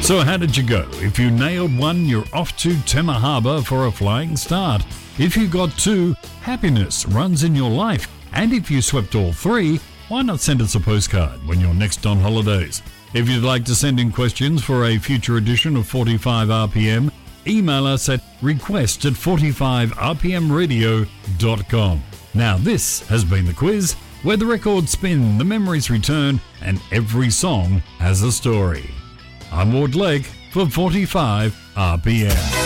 So how did you go? If you nailed one, you're off to Tema Harbour for a flying start. If you got two, happiness runs in your life. And if you swept all three, why not send us a postcard when you're next on holidays? If you'd like to send in questions for a future edition of 45 RPM, email us at request@45rpmradio.com. Now this has been The Quiz, where the records spin, the memories return, and every song has a story. I'm Ward Lake for 45 RPM.